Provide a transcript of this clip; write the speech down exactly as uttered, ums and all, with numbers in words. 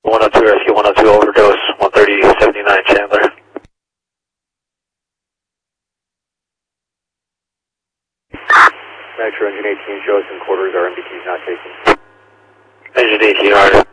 one oh two rescue, one oh two overdose, one thirty seventy-nine Chandler. Metro Engine eighteen shows and quarters, our M B T is not taken. Engine eighteen, alright.